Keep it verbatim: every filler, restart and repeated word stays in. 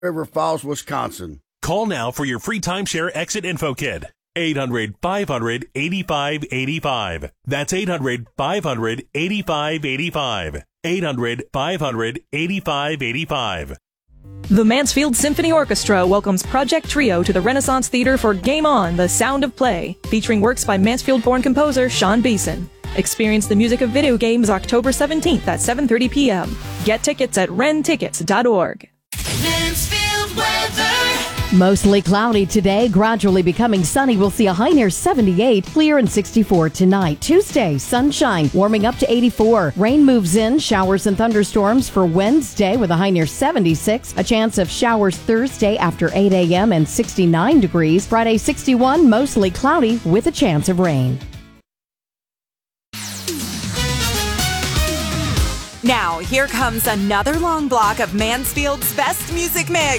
River Falls, Wisconsin. Call now for your free timeshare exit info kit. eight hundred, five hundred, eighty-five eighty-five. That's eight hundred, five hundred, eighty-five eighty-five. eight hundred, five hundred, eighty-five eighty-five. The Mansfield Symphony Orchestra welcomes Project Trio to the Renaissance Theater for Game On, The Sound of Play, featuring works by Mansfield-born composer Sean Beeson. Experience the music of video games October seventeenth at seven thirty p.m. Get tickets at ren tickets dot org. Mansfield weather. Mostly cloudy today, gradually becoming sunny. We'll see a high near seventy-eight, clear and sixty-four tonight. Tuesday, sunshine, warming up to eighty-four. Rain moves in, showers and thunderstorms for Wednesday with a high near seventy-six. A chance of showers Thursday after eight a.m. and sixty-nine degrees. Friday, sixty-one, mostly cloudy with a chance of rain. Now, here comes another long block of Mansfield's best music mix.